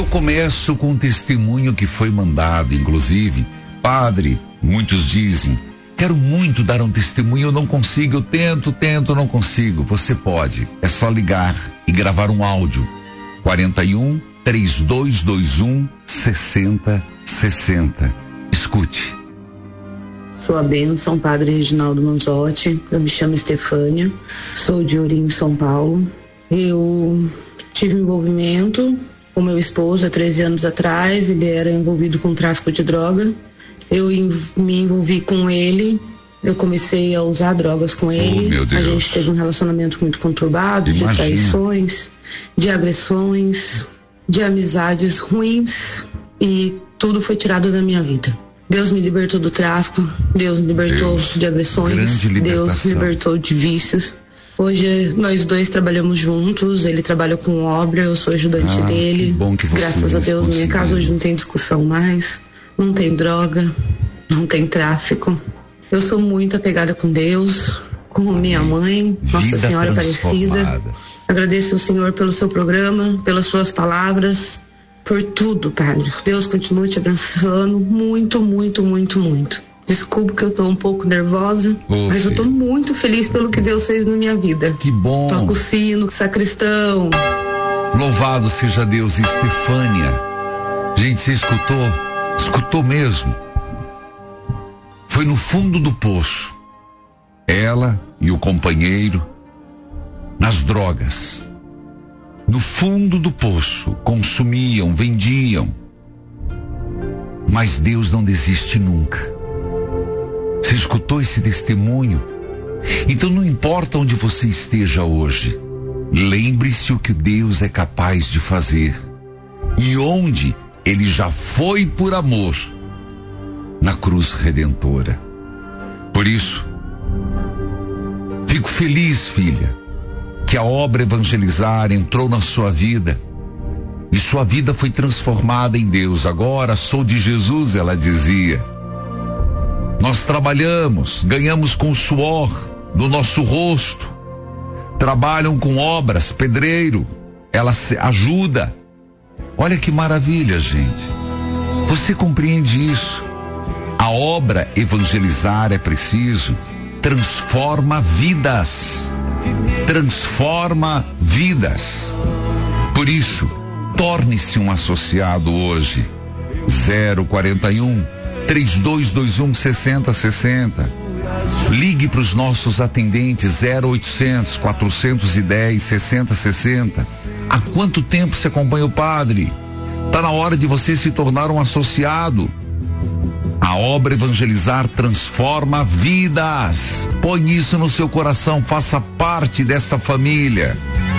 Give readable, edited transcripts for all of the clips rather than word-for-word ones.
Eu começo com um testemunho que foi mandado, inclusive. Padre, muitos dizem, quero muito dar um testemunho, eu não consigo, eu tento, não consigo. Você pode, é só ligar e gravar um áudio. 41 3221 6060. Escute. Sua bênção, Padre Reginaldo Manzotti. Eu me chamo Estefânia, sou de Ourinho, São Paulo. Eu tive envolvimento com meu esposo há 13 anos atrás. Ele era envolvido com tráfico de droga. Eu me envolvi com ele. Eu comecei a usar drogas com ele. Meu Deus. A gente teve um relacionamento muito conturbado, Imagina. de traições, de agressões, de amizades ruins, e tudo foi tirado da minha vida. Deus me libertou do tráfico, Deus me libertou de agressões, Deus me libertou de vícios. Hoje nós dois trabalhamos juntos, ele trabalha com obra, eu sou ajudante dele. Que bom que vocês Graças a Deus, minha casa hoje não tem discussão mais, não tem droga, não tem tráfico. Eu sou muito apegada com Deus, com minha mãe, Nossa Senhora Aparecida. Agradeço ao Senhor pelo seu programa, pelas suas palavras, por tudo, Padre. Deus continue te abençoando muito, muito, muito, muito. Desculpa que eu tô um pouco nervosa, mas eu tô muito feliz pelo que Deus fez na minha vida. Que bom. Toca o sino, sacristão. Louvado seja Deus. Estefânia. Gente, você escutou? Escutou mesmo. Foi no fundo do poço. Ela e o companheiro nas drogas. No fundo do poço, consumiam, vendiam. Mas Deus não desiste nunca. Você escutou esse testemunho? Então não importa onde você esteja hoje, lembre-se o que Deus é capaz de fazer e onde Ele já foi por amor na cruz redentora. Por isso, fico feliz, filha, que a obra Evangelizar entrou na sua vida e sua vida foi transformada em Deus. Agora sou de Jesus, ela dizia. Nós trabalhamos, ganhamos com o suor do nosso rosto. Trabalham com obras, pedreiro, ela ajuda. Olha que maravilha, gente. Você compreende isso? A obra Evangelizar é preciso, transforma vidas. Transforma vidas. Por isso, torne-se um associado hoje. 041 3221 6060. Ligue para os nossos atendentes 0800 410 6060. Há quanto tempo você acompanha o padre? Está na hora de você se tornar um associado. A obra Evangelizar transforma vidas. Põe isso no seu coração, faça parte desta família.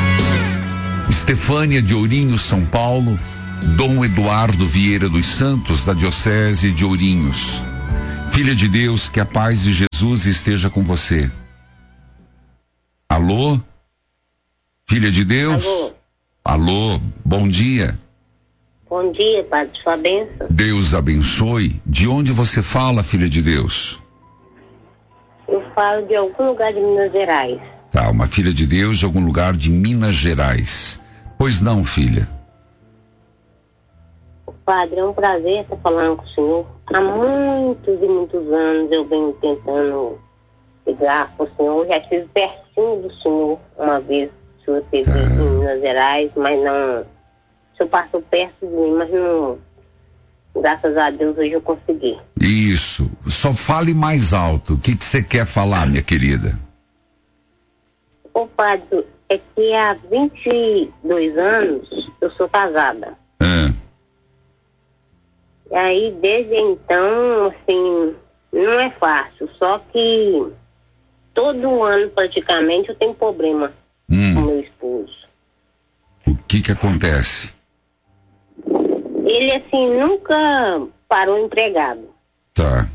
Estefânia de Ourinhos, São Paulo, Dom Eduardo Vieira dos Santos, da Diocese de Ourinhos. Filha de Deus, que a paz de Jesus esteja com você. Alô? Filha de Deus? Alô, bom dia. Bom dia, Padre, sua bênção. Deus abençoe. De onde você fala, filha de Deus? Eu falo de algum lugar de Minas Gerais. Tá, uma filha de Deus de algum lugar de Minas Gerais. Pois não, filha. Padre, é um prazer estar falando com o senhor. Há muitos e muitos anos eu venho tentando ligar com o senhor. Já estive pertinho do senhor uma vez. O senhor esteve em Minas Gerais, mas não... O senhor passou perto de mim, mas não... Graças a Deus hoje eu consegui. Isso. Só fale mais alto. O que você quer falar, minha querida? Ô, Padre, é que há 22 anos eu sou casada. E aí, desde então, assim, não é fácil. Só que todo ano, praticamente, eu tenho problema com meu esposo. O que acontece? Ele, assim, nunca parou empregado. Tá.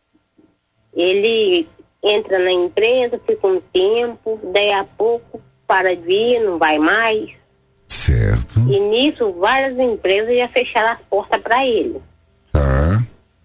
Ele entra na empresa, fica um tempo, daí a pouco para de ir, não vai mais. Certo. E nisso, várias empresas já fecharam as portas para ele. Tá.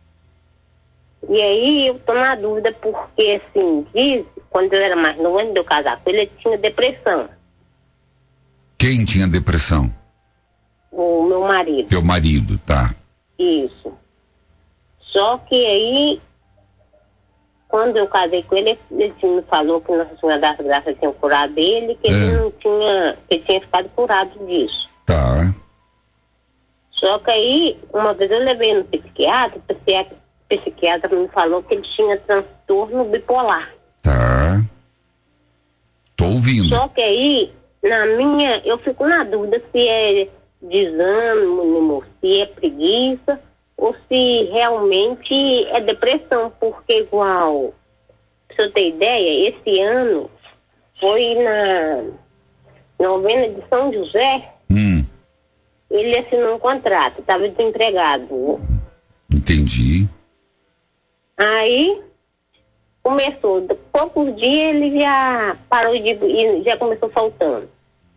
E aí eu tô na dúvida porque, assim, diz, quando eu era mais novo, antes de eu casar com ele tinha depressão. Quem tinha depressão? O meu marido. Teu marido, tá. Isso. Só que aí, quando eu casei com ele me falou que Nossa Senhora das Graças tinha curado ele, que ele não tinha, que ele tinha ficado curado disso. Tá. Só que aí, uma vez eu levei no psiquiatra, o psiquiatra me falou que ele tinha transtorno bipolar. Tá. Tô ouvindo. Só que aí, eu fico na dúvida se é desânimo, se é preguiça, ou se realmente é depressão, porque igual, pra você ter ideia, esse ano foi na novena de São José, ele assinou um contrato, estava desempregado. Entendi. Aí começou, poucos dias ele já parou de já começou faltando.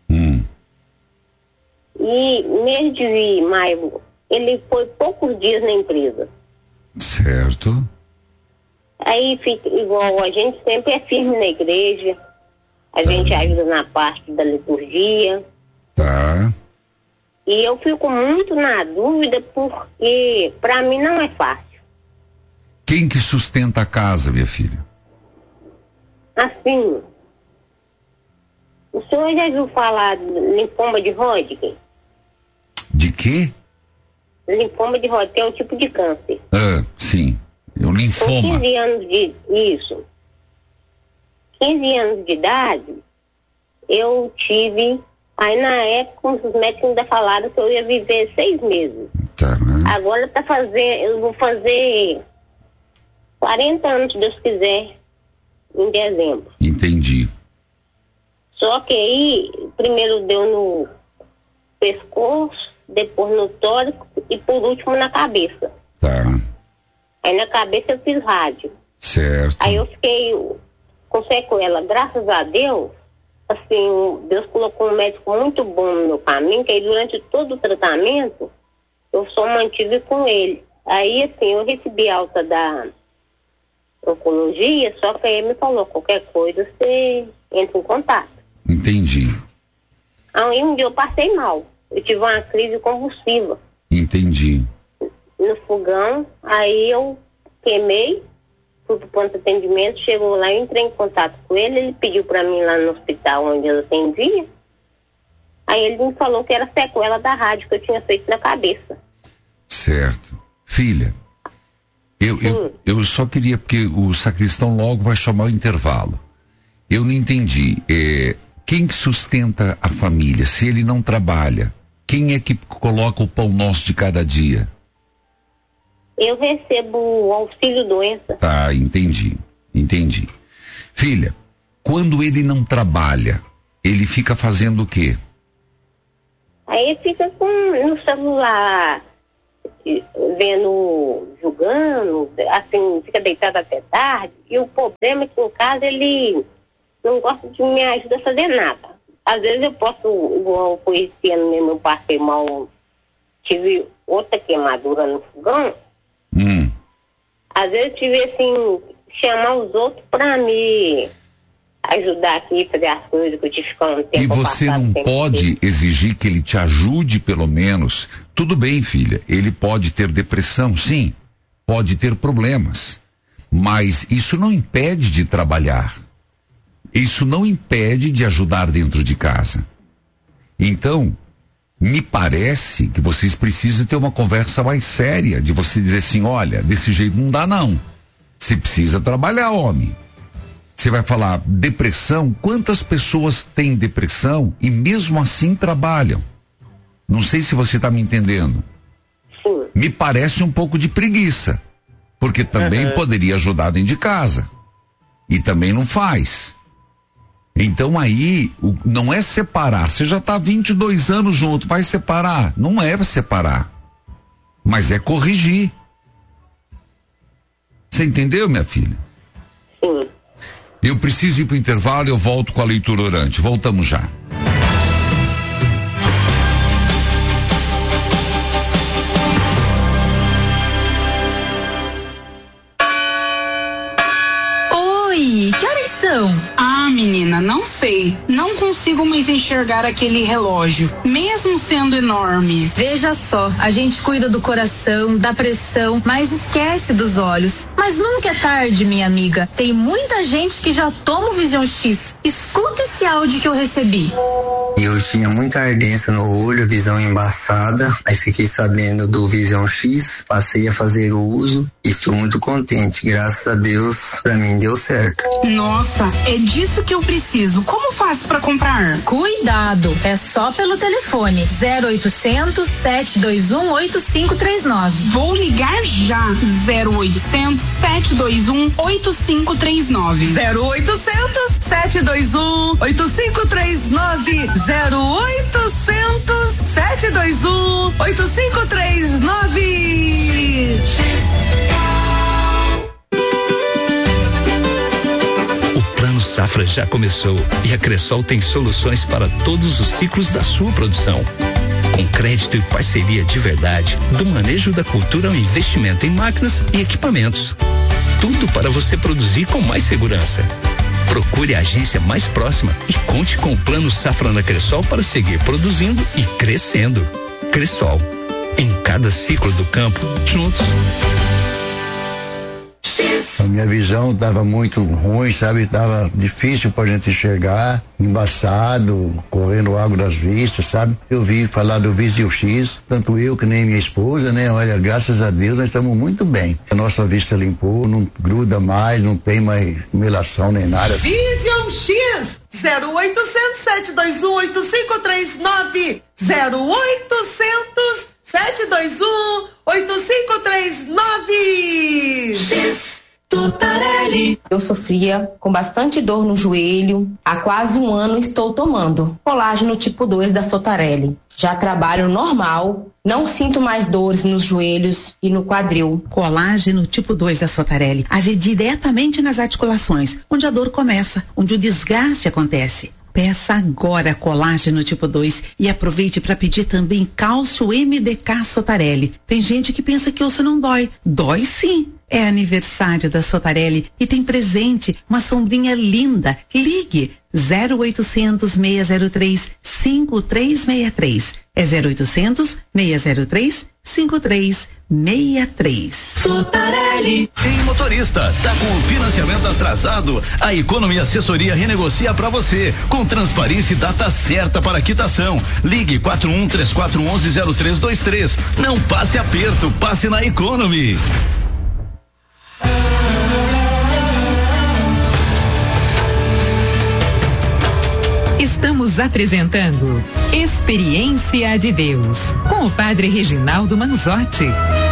E mês de maio, ele foi poucos dias na empresa. Certo. Aí fica igual, a gente sempre é firme na igreja, a gente ajuda na parte da liturgia. Tá. E eu fico muito na dúvida porque para mim não é fácil. Quem que sustenta a casa, minha filha? Assim, o senhor já viu falar de linfoma de Hodgkin? De quê? Linfoma de Hodgkin é um tipo de câncer. Sim. É um linfoma. Com 15 anos de... Isso. 15 anos de idade, eu tive... Aí na época, os médicos ainda falaram que eu ia viver 6 meses. Tá. Agora eu vou fazer 40 anos, se Deus quiser, em dezembro. Entendi. Só que aí, primeiro deu no pescoço, depois no tórax e por último na cabeça. Tá. Aí na cabeça eu fiz rádio. Certo. Aí eu fiquei com sequela. Graças a Deus, assim, Deus colocou um médico muito bom no meu caminho, que aí durante todo o tratamento, eu só mantive com ele. Aí, assim, eu recebi alta da oncologia, só que aí ele me falou, qualquer coisa você entra em contato. Entendi. Aí um dia eu passei mal. Eu tive uma crise convulsiva. Entendi. No fogão, aí eu queimei, fui pro ponto de atendimento, chegou lá, eu entrei em contato com ele, ele pediu para mim lá no hospital onde eu atendia. Aí ele me falou que era sequela da rádio que eu tinha feito na cabeça. Certo. Filha, eu só queria, porque o sacristão logo vai chamar o intervalo. Eu não entendi. Quem que sustenta a família? Se ele não trabalha, quem é que coloca o pão nosso de cada dia? Eu recebo o auxílio doença. Tá, entendi. Filha, quando ele não trabalha, ele fica fazendo o quê? Aí fica no celular, jogando, assim, fica deitado até tarde. E o problema é que em casa ele não gosta de me ajudar a fazer nada. Às vezes eu posso, igual foi esse ano mesmo, eu passei mal, tive outra queimadura no fogão. Às vezes eu tive assim, chamar os outros pra me ajudar aqui, fazer as coisas que eu tive que ficar um tempo. E você não pode exigir que ele te ajude pelo menos? Tudo bem, filha, ele pode ter depressão, sim, pode ter problemas, mas isso não impede de trabalhar. Isso não impede de ajudar dentro de casa. Então, me parece que vocês precisam ter uma conversa mais séria, de você dizer assim, olha, desse jeito não dá não. Você precisa trabalhar, homem. Você vai falar, depressão, quantas pessoas têm depressão e mesmo assim trabalham? Não sei se você está me entendendo. Sim. Me parece um pouco de preguiça, porque também poderia ajudar dentro de casa. E também não faz. Então aí, não é separar, você já está 22 anos junto, vai separar? Não é separar, mas é corrigir. Você entendeu, minha filha? Sim. Eu preciso ir para o intervalo e eu volto com a leitura orante. Voltamos já. Oi, que horas são? Ah, menina, não sei. Não consigo mais conseguimos enxergar aquele relógio, mesmo sendo enorme. Veja só, a gente cuida do coração, da pressão, mas esquece dos olhos. Mas nunca é tarde, minha amiga. Tem muita gente que já toma o Vision X. Escuta esse áudio que eu recebi. Eu tinha muita ardência no olho, visão embaçada. Aí fiquei sabendo do Vision X, passei a fazer o uso e estou muito contente. Graças a Deus, pra mim deu certo. Nossa, é disso que eu preciso. Como faço pra comprar? Cuidado, é só pelo telefone 0800 721 8539. Vou ligar já. 0800 721 8539. 0800 721 8539. 0800 721 8539. O Plano Safra já começou e a Cressol tem soluções para todos os ciclos da sua produção. Com crédito e parceria de verdade, do manejo da cultura ao investimento em máquinas e equipamentos. Tudo para você produzir com mais segurança. Procure a agência mais próxima e conte com o Plano Safra na Cressol para seguir produzindo e crescendo. Cressol, em cada ciclo do campo, juntos. A minha visão estava muito ruim, sabe? Tava difícil pra gente enxergar, embaçado, correndo água das vistas, sabe? Eu vi falar do Vision X, tanto eu que nem minha esposa, né? Olha, graças a Deus nós estamos muito bem. A nossa vista limpou, não gruda mais, não tem mais melação nem nada. Vision X 0800 721 8539. 0800 721 8539. Totarelli. Eu sofria com bastante dor no joelho. Há quase um ano estou tomando colágeno tipo 2 da Sotarelli. Já trabalho normal, não sinto mais dores nos joelhos e no quadril. Colágeno tipo 2 da Sotarelli age diretamente nas articulações, onde a dor começa, onde o desgaste acontece. Peça agora colágeno tipo 2 e aproveite para pedir também cálcio MDK Sotarelli. Tem gente que pensa que osso não dói. Dói sim. É aniversário da Sotarelli e tem presente, uma sombrinha linda. Ligue 0800 603 5363. É 0800 603 5363. Sotarelli. Ei, motorista, tá com o financiamento atrasado? A Economy Assessoria renegocia pra você, com transparência e data certa para quitação. Ligue 4134110323. Não passe aperto, passe na Economy. Estamos apresentando Experiência de Deus com o Padre Reginaldo Manzotti.